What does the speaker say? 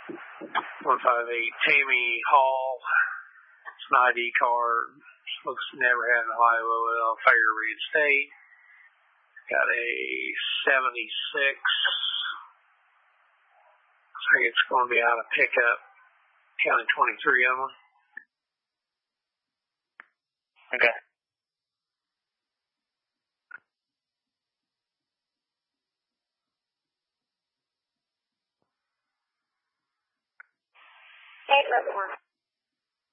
158 Tammy Hall. It's an ID card. Looks never had an IOL. Fair reinstate. Got a 76. I think it's going to be out of pickup. County 23 of them. Okay. Report.